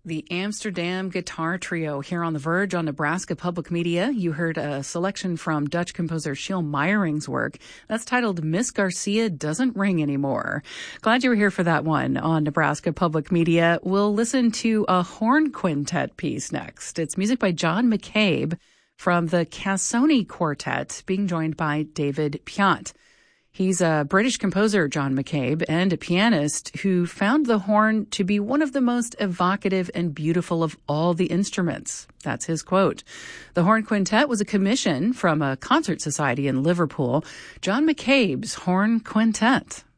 The Amsterdam Guitar Trio here on The Verge on Nebraska Public Media. You heard a selection from Dutch composer Schiele Meyering's work. That's titled Miss Garcia Doesn't Ring Anymore. Glad you were here for that one on Nebraska Public Media. We'll listen to a horn quintet piece next. It's music by John McCabe from the Cassoni Quartet, being joined by David Piat. He's a British composer, John McCabe, and a pianist who found the horn to be one of the most evocative and beautiful of all the instruments. That's his quote. The Horn Quintet was a commission from a concert society in Liverpool. John McCabe's Horn Quintet.